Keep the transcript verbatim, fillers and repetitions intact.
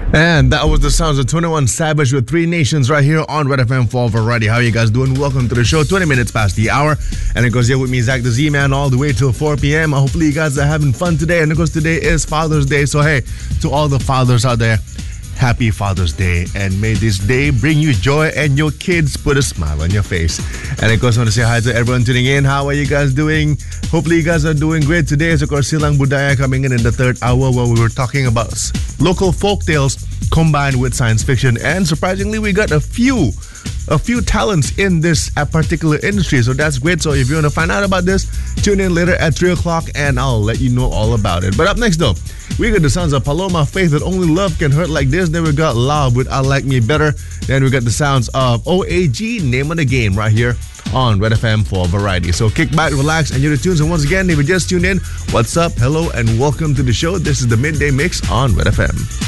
And that was the sounds of twenty-one Savage with Three Nations right here on Red F M for Variety. How are you guys doing? Welcome to the show. twenty minutes past the hour. And it goes here with me, Zach the Z-Man, all the way till four p.m. Hopefully you guys are having fun today. And of course, today is Father's Day. So hey, to all the fathers out there, happy Father's Day. And may this day bring you joy and your kids put a smile on your face. And of course, I want to say hi to everyone tuning in. How are you guys doing? Hopefully you guys are doing great. Today is of course Silang Budaya coming in in the third hour where we were talking about local folk tales combined with science fiction. And surprisingly, we got a few a few talents in this uh, particular industry. So that's great. So if you want to find out about this, tune in later at three o'clock and I'll let you know all about it. But up next though, we got the sounds of Paloma Faith with Only Love Can Hurt Like This. Then we got Love with I Like Me Better. Then we got the sounds of O A G, Name of the Game, right here on Red F M for Variety. So kick back, relax, and you're the tunes. And once again, if you just tuned in, what's up, hello, and welcome to the show. This is the Midday Mix on Red F M.